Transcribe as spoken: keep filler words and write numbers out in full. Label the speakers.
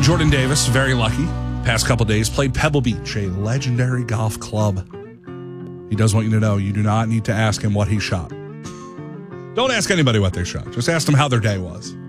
Speaker 1: Jordan Davis, very lucky. Past couple days, played Pebble Beach, a legendary golf club. He does want you to know you do not need to ask him what he shot. Don't ask anybody what they shot. Just ask them how their day was.